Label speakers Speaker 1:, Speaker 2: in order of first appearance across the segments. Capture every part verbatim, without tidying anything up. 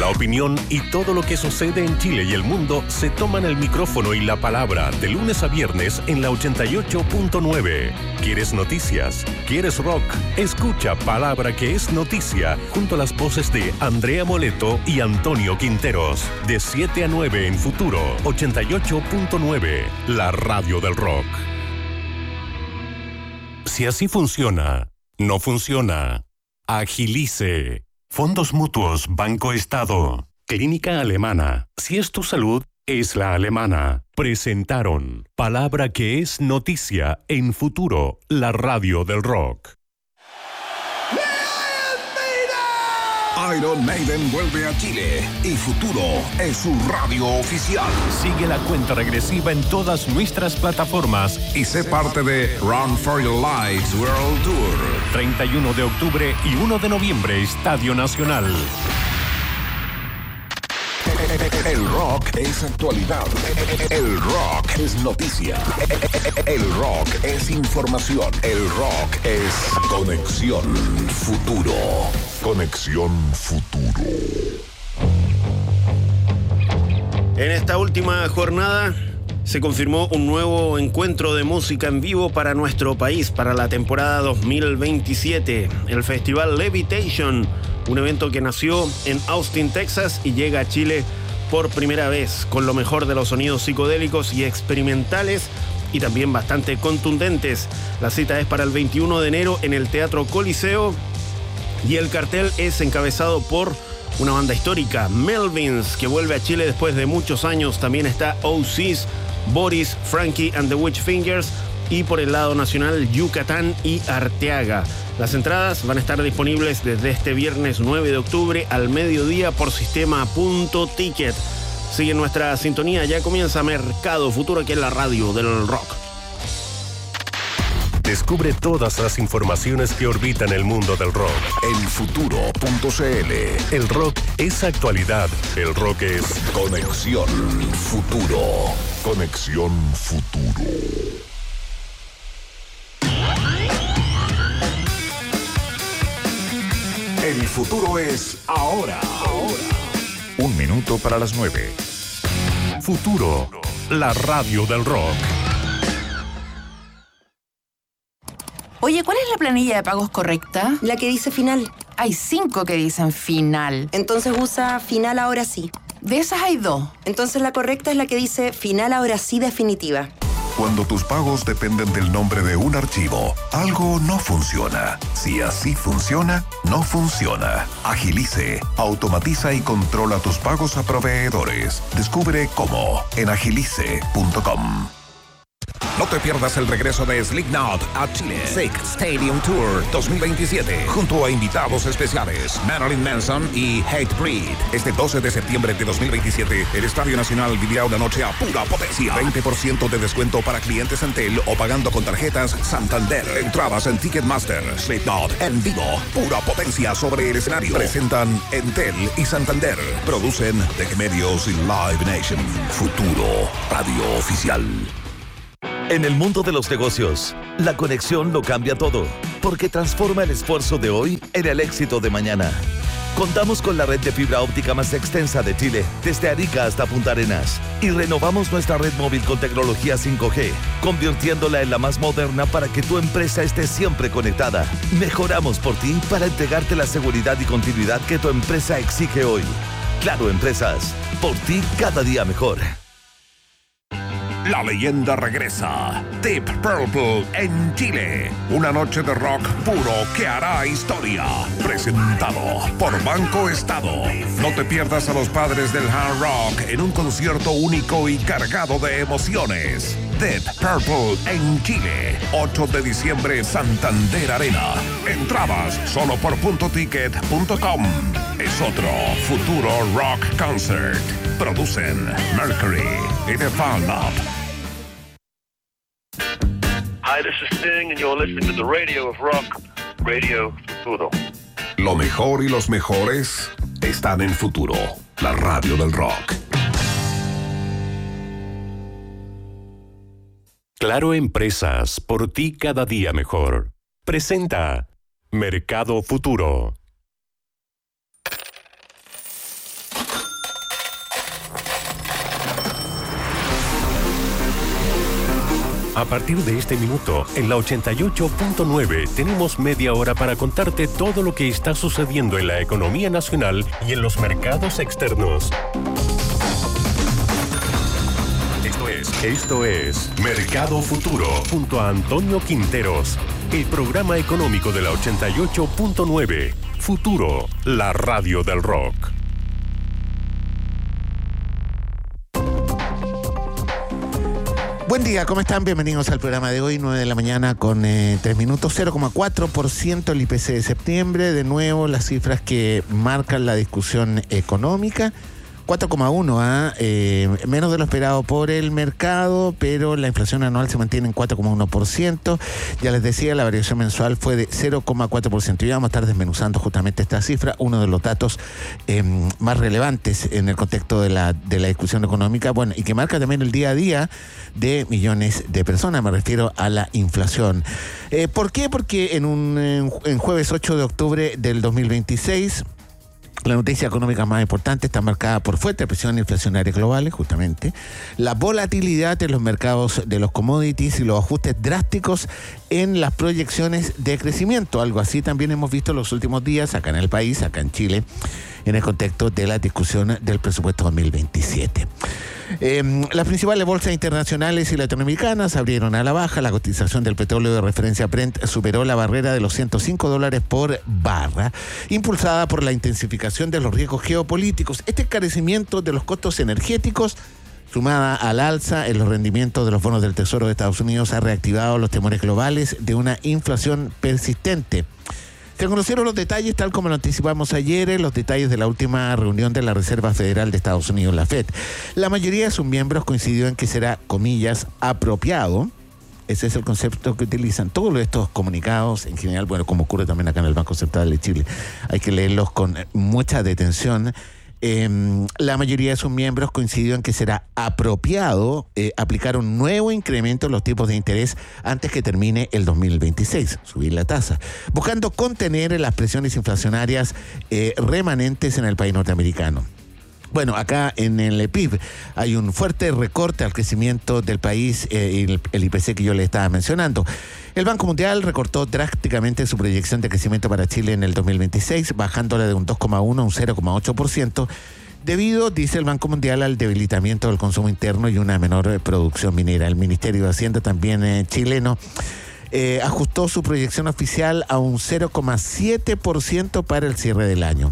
Speaker 1: La opinión y todo lo que sucede en Chile y el mundo se toman el micrófono y la palabra de lunes a viernes en la ochenta y ocho punto nueve. ¿Quieres noticias? ¿Quieres rock? Escucha Palabra que es noticia junto a las voces de Andrea Moleto y Antonio Quinteros. De siete a nueve en Futuro ochenta y ocho punto nueve, la radio del rock. Si así funciona, no funciona. Agilice. Fondos Mutuos Banco Estado. Clínica Alemana. Si es tu salud, es la alemana. Presentaron Palabra que es noticia en Futuro, la radio del rock.
Speaker 2: Iron Maiden vuelve a Chile y Futuro es su radio oficial.
Speaker 1: Sigue la cuenta regresiva en todas nuestras plataformas
Speaker 2: y sé parte de Run for Your Lives World Tour.
Speaker 1: treinta y uno de octubre y uno de noviembre, Estadio Nacional.
Speaker 2: El rock es actualidad. El rock es noticia. El rock es información. El rock es Conexión Futuro. Conexión Futuro.
Speaker 3: En esta última jornada se confirmó un nuevo encuentro de música en vivo para nuestro país para la temporada dos mil veintisiete. El Festival Levitation, un evento que nació en Austin, Texas y llega a Chile por primera vez con lo mejor de los sonidos psicodélicos y experimentales y también bastante contundentes. La cita es para el veintiuno de enero en el Teatro Coliseo y el cartel es encabezado por una banda histórica, Melvins, que vuelve a Chile después de muchos años. También está O Cs, Boris, Frankie and the Witchfingers y por el lado nacional Yucatán y Arteaga. Las entradas van a estar disponibles desde este viernes nueve de octubre al mediodía por sistema punto ticket. Sigue nuestra sintonía, ya comienza Mercado Futuro aquí en la radio del rock.
Speaker 1: Descubre todas las informaciones que orbitan el mundo del rock
Speaker 2: en futuro punto cl.
Speaker 1: El rock es actualidad, el rock es
Speaker 2: Conexión Futuro. Conexión Futuro. El futuro es ahora. Ahora. Un minuto para las nueve.
Speaker 1: Futuro, la radio del rock.
Speaker 4: Oye, ¿cuál es la planilla de pagos correcta?
Speaker 5: La que dice final.
Speaker 4: Hay cinco que dicen final.
Speaker 5: Entonces usa final ahora sí.
Speaker 4: De esas hay dos.
Speaker 5: Entonces la correcta es la que dice final ahora sí definitiva.
Speaker 2: Cuando tus pagos dependen del nombre de un archivo, algo no funciona. Si así funciona, no funciona. Agilice, automatiza y controla tus pagos a proveedores. Descubre cómo en agilice punto com. No te pierdas el regreso de Slipknot a Chile. Sick Stadium Tour dos mil veintisiete. Junto a invitados especiales Marilyn Manson y Hatebreed. Este doce de septiembre de dos mil veintisiete, el Estadio Nacional vivirá una noche a pura potencia. veinte por ciento de descuento para clientes Entel o pagando con tarjetas Santander. Entradas en Ticketmaster. Slipknot en vivo. Pura potencia sobre el escenario. Presentan Entel y Santander. Producen Tech Medios y Live Nation. Futuro Radio Oficial.
Speaker 6: En el mundo de los negocios, la conexión lo cambia todo, porque transforma el esfuerzo de hoy en el éxito de mañana. Contamos con la red de fibra óptica más extensa de Chile, desde Arica hasta Punta Arenas, y renovamos nuestra red móvil con tecnología cinco G, convirtiéndola en la más moderna para que tu empresa esté siempre conectada. Mejoramos por ti para entregarte la seguridad y continuidad que tu empresa exige hoy. Claro Empresas, por ti cada día mejor.
Speaker 2: La leyenda regresa. Deep Purple en Chile. Una noche de rock puro que hará historia. Presentado por Banco Estado. No te pierdas a los padres del hard rock en un concierto único y cargado de emociones. Deep Purple en Chile. ocho de diciembre, Santander Arena. Entradas solo por punto ticket punto com. Es otro Futuro Rock Concert. Producen Mercury y The Fan Lab.
Speaker 7: Hi, this is Sting, and you're listening to the radio of rock, Radio Futuro.
Speaker 2: Lo mejor y los mejores están en Futuro, la radio del rock.
Speaker 1: Claro Empresas, por ti cada día mejor. Presenta Mercado Futuro. A partir de este minuto, en la ochenta y ocho punto nueve, tenemos media hora para contarte todo lo que está sucediendo en la economía nacional y en los mercados externos. Esto es, esto es Mercado Futuro, junto a Antonio Quinteros, el programa económico de la ochenta y ocho punto nueve. Futuro, la radio del rock.
Speaker 8: Buen día, ¿cómo están? Bienvenidos al programa de hoy, nueve de la mañana con eh, tres minutos, cero coma cuatro por ciento el I P C de septiembre, de nuevo las cifras que marcan la discusión económica. cuatro coma uno, ¿eh? eh, menos de lo esperado por el mercado, pero la inflación anual se mantiene en cuatro coma uno por ciento. Ya les decía, la variación mensual fue de cero coma cuatro por ciento. Y vamos a estar desmenuzando justamente esta cifra, uno de los datos eh, más relevantes en el contexto de la, de la discusión económica, bueno, y que marca también el día a día de millones de personas, me refiero a la inflación. Eh, ¿Por qué? Porque en un en, en jueves ocho de octubre del dos mil veintiséis... la noticia económica más importante está marcada por fuertes presiones inflacionarias globales, justamente, la volatilidad en los mercados de los commodities y los ajustes drásticos en las proyecciones de crecimiento. Algo así también hemos visto en los últimos días acá en el país, acá en Chile, en el contexto de la discusión del presupuesto dos mil veintisiete. Eh, las principales bolsas internacionales y latinoamericanas abrieron a la baja. La cotización del petróleo de referencia Brent superó la barrera de los ciento cinco dólares por barra, impulsada por la intensificación de los riesgos geopolíticos. Este encarecimiento de los costos energéticos, sumada al alza en los rendimientos de los bonos del Tesoro de Estados Unidos, ha reactivado los temores globales de una inflación persistente. Se conocieron los detalles, tal como lo anticipamos ayer, los detalles de la última reunión de la Reserva Federal de Estados Unidos, la Fed. La mayoría de sus miembros coincidió en que será, comillas, apropiado. Ese es el concepto que utilizan todos estos comunicados en general, bueno, como ocurre también acá en el Banco Central de Chile. Hay que leerlos con mucha detención. Eh, la mayoría de sus miembros coincidió en que será apropiado eh, aplicar un nuevo incremento en los tipos de interés antes que termine el dos mil veintiséis, subir la tasa, buscando contener las presiones inflacionarias eh, remanentes en el país norteamericano. Bueno, acá en el P I B hay un fuerte recorte al crecimiento del país, eh, el, el I P C que yo le estaba mencionando. El Banco Mundial recortó drásticamente su proyección de crecimiento para Chile en el dos mil veintiséis, bajándola de un dos coma uno a un cero coma ocho por ciento, debido, dice el Banco Mundial, al debilitamiento del consumo interno y una menor eh, producción minera. El Ministerio de Hacienda también eh, chileno eh, ajustó su proyección oficial a un cero coma siete por ciento para el cierre del año.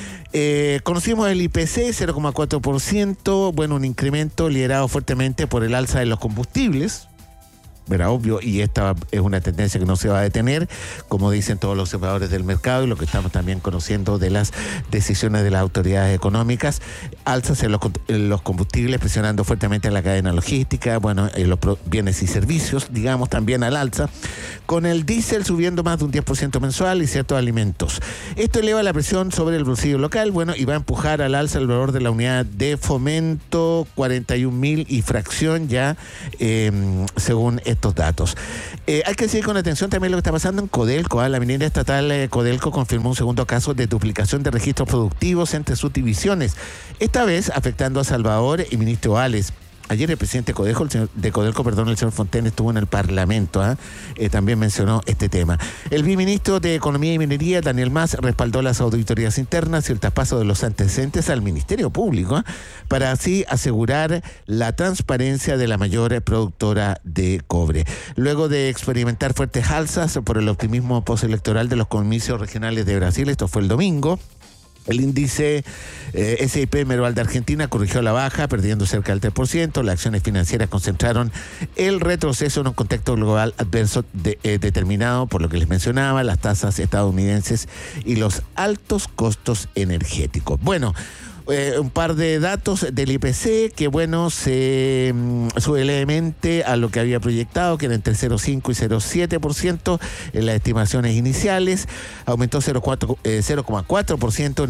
Speaker 8: Eh, conocimos el I P C, cero coma cuatro por ciento, bueno, un incremento liderado fuertemente por el alza de los combustibles. Era obvio, y esta es una tendencia que no se va a detener, como dicen todos los observadores del mercado y lo que estamos también conociendo de las decisiones de las autoridades económicas. Alzas en los, en los combustibles, presionando fuertemente a la cadena logística, bueno, en los bienes y servicios, digamos, también al alza, con el diésel subiendo más de un diez por ciento mensual y ciertos alimentos. Esto eleva la presión sobre el bolsillo local, bueno, y va a empujar al alza el valor de la unidad de fomento, cuarenta y un mil y fracción ya, eh, según estos datos. Eh, hay que seguir con atención también lo que está pasando en Codelco. ¿eh? La minera estatal eh, Codelco confirmó un segundo caso de duplicación de registros productivos entre sus divisiones, esta vez afectando a Salvador y Ministro Ales. Ayer el presidente Codelco, el señor, de Codelco, perdón, el señor Fontaine, estuvo en el Parlamento, ¿eh? Eh, también mencionó este tema. El viceministro de Economía y Minería, Daniel Mas, respaldó las auditorías internas y el traspaso de los antecedentes al Ministerio Público, ¿eh? para así asegurar la transparencia de la mayor productora de cobre. Luego de experimentar fuertes alzas por el optimismo postelectoral de los comicios regionales de Brasil, esto fue el domingo, el índice eh, S and P Merval de Argentina corrigió la baja, perdiendo cerca del tres por ciento. Las acciones financieras concentraron el retroceso en un contexto global adverso de, eh, determinado por lo que les mencionaba, las tasas estadounidenses y los altos costos energéticos. Bueno, Eh, un par de datos del I P C que, bueno, se um, sube levemente a lo que había proyectado, que era entre cero coma cinco y cero coma siete por ciento en las estimaciones iniciales. Aumentó cero coma cuatro por ciento en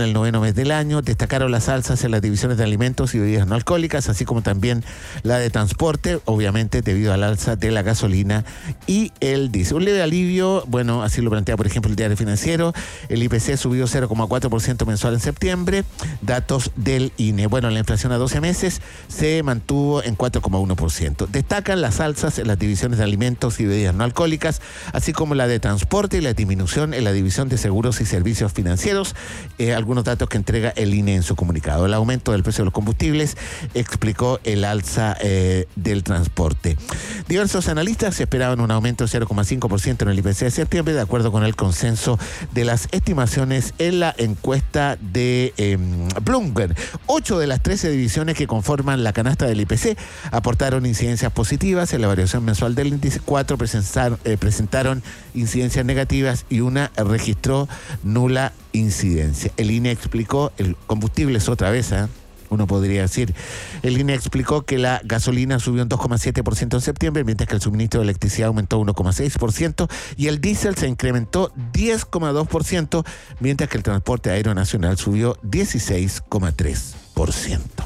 Speaker 8: el noveno mes del año. Destacaron las alzas en las divisiones de alimentos y bebidas no alcohólicas, así como también la de transporte, obviamente debido al alza de la gasolina y el diésel. Un leve alivio, bueno, así lo plantea por ejemplo el Diario Financiero. El I P C subió cero coma cuatro por ciento mensual en septiembre, datos del I N E. Bueno, la inflación a doce meses se mantuvo en cuatro coma uno por ciento. Destacan las alzas en las divisiones de alimentos y bebidas no alcohólicas, así como la de transporte y la disminución en la división de seguros y servicios financieros, eh, algunos datos que entrega el I N E en su comunicado. El aumento del precio de los combustibles explicó el alza eh, del transporte. Diversos analistas esperaban un aumento de cero coma cinco por ciento en el I P C de septiembre, de acuerdo con el consenso de las estimaciones en la encuesta de eh, Bloomberg. Ocho de las trece divisiones que conforman la canasta del I P C aportaron incidencias positivas en la variación mensual del índice. Cuatro presentaron, eh, presentaron incidencias negativas y una registró nula incidencia. El I N E explicó, el combustible es otra vez, ¿eh? Uno podría decir, el I N E explicó que la gasolina subió un dos coma siete por ciento en septiembre, mientras que el suministro de electricidad aumentó uno coma seis por ciento y el diésel se incrementó diez coma dos por ciento, mientras que el transporte aéreo nacional subió dieciséis coma tres por ciento.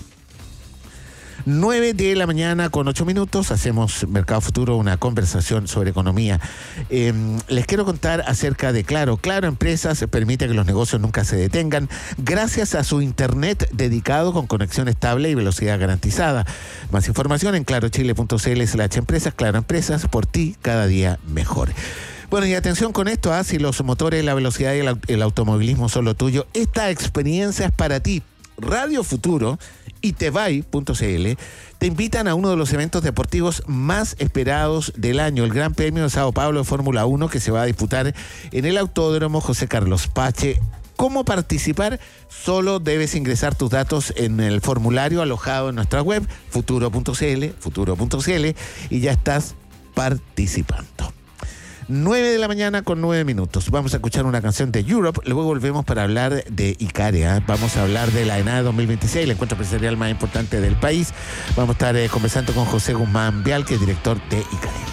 Speaker 8: nueve de la mañana con ocho minutos, hacemos Mercado Futuro, una conversación sobre economía. Eh, les quiero contar acerca de Claro. Claro Empresas permite que los negocios nunca se detengan gracias a su internet dedicado con conexión estable y velocidad garantizada. Más información en clarochile.cl slash empresas. Claro Empresas, por ti cada día mejor. Bueno, y atención con esto, ¿ah? Si los motores, la velocidad y el, el automovilismo son lo tuyo, esta experiencia es para ti. Radio Futuro y tevai punto cl te invitan a uno de los eventos deportivos más esperados del año, el Gran Premio de Sao Paulo de Fórmula uno, que se va a disputar en el Autódromo José Carlos Pache. ¿Cómo participar? Solo debes ingresar tus datos en el formulario alojado en nuestra web, futuro punto cl, futuro punto cl, y ya estás participando. nueve de la mañana con nueve minutos. Vamos a escuchar una canción de Europe, luego volvemos para hablar de Icarea. Vamos a hablar de la ENADE dos mil veintiséis, el encuentro empresarial más importante del país. Vamos a estar eh, conversando con José Guzmán Vial, que es director de Icarea.